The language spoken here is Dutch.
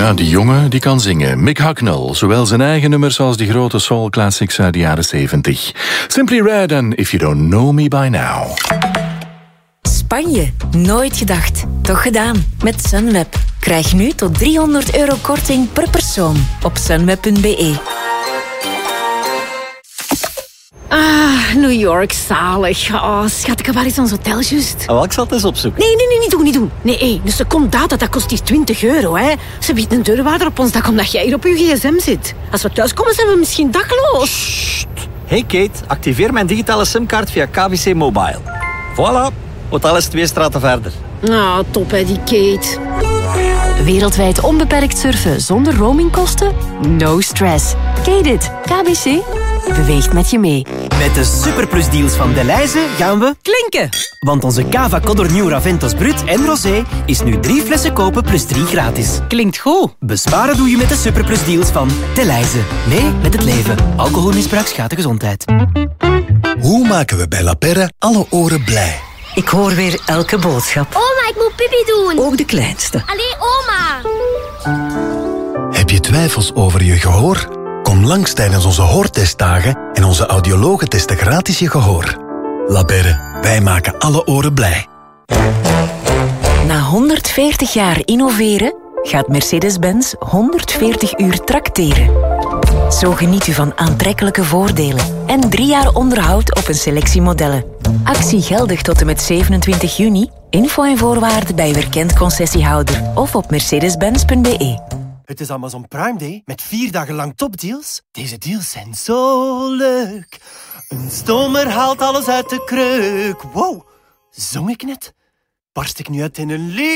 Ja, die jongen die kan zingen. Mick Hucknall, zowel zijn eigen nummers als die grote soul classics uit de jaren 70. Simply Red en If You Don't Know Me By Now. Spanje, nooit gedacht. Toch gedaan. Met Sunweb. Krijg nu tot €300 korting per persoon op sunweb.be. New York, zalig. Oh, schat, waar is ons hotel juist? Oh, ik zal het eens opzoeken. Nee, niet doen. Nee, een secondaat, dat kost hier €20, hè. Ze biedt een deurwaarder op ons dak omdat jij hier op je gsm zit. Als we thuiskomen, zijn we misschien dakloos. Sst. Hey Kate, activeer mijn digitale simkaart via KBC Mobile. Voilà, hotel is 2 straten verder. Ah, top hè, die Kate. Wereldwijd onbeperkt surfen zonder roamingkosten? No stress. Kate it. KBC beweegt met je mee. Met de superplusdeals van Delhaize gaan we Klinken! Want onze Cava Codor Nieuw Raventos Brut en Rosé is nu 3 flessen kopen plus 3 gratis. Klinkt goed. Besparen doe je met de superplusdeals van Delhaize. Mee met het leven. Alcoholmisbruik schaadt de gezondheid. Hoe maken we bij La Perre alle oren blij? Ik hoor weer elke boodschap. Oma, ik moet pipi doen. Ook de kleinste. Allee, oma. Heb je twijfels over je gehoor? Kom langs tijdens onze hoortestdagen en onze audiologen testen gratis je gehoor. La Perre, wij maken alle oren blij. Na 140 jaar innoveren gaat Mercedes-Benz 140 uur trakteren. Zo geniet u van aantrekkelijke voordelen en 3 jaar onderhoud op een selectie modellen. Actie geldig tot en met 27 juni. Info en voorwaarden bij uw erkend concessiehouder of op mercedes-benz.be. Het is Amazon Prime Day met 4 dagen lang topdeals. Deze deals zijn zo leuk. Een stomer haalt alles uit de kreuk. Wow, zong ik net? Barst ik nu uit in een lied?